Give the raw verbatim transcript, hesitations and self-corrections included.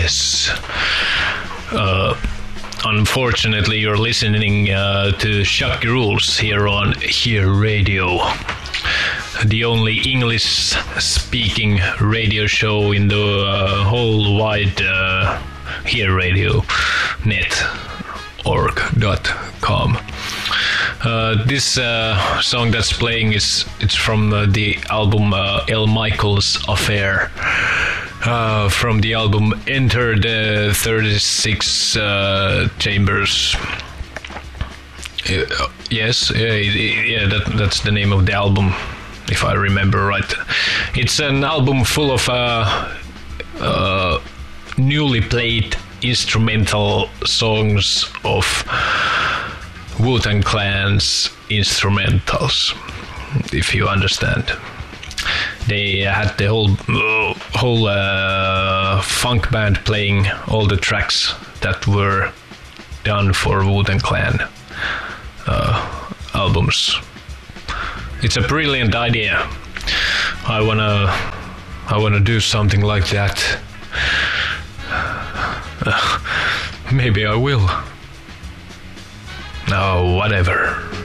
Yes. Uh, unfortunately, you're listening uh, to Shaki Rules here on Here Radio, the only English-speaking radio show in the uh, whole wide uh, Here Radio net org dot com. Uh, this uh, song that's playing is it's from uh, the album uh, El Michaels Affair, uh, from the album Enter the thirty-six uh, Chambers. Uh, yes, uh, yeah, that, that's the name of the album, if I remember right. It's an album full of uh, uh, newly played instrumental songs of Wu-Tang Clan's instrumentals, if you understand. They had the whole uh, whole uh, funk band playing all the tracks that were done for Wu-Tang Clan uh, albums. It's a brilliant idea. I wanna, I wanna do something like that. Uh, maybe I will. Oh, whatever.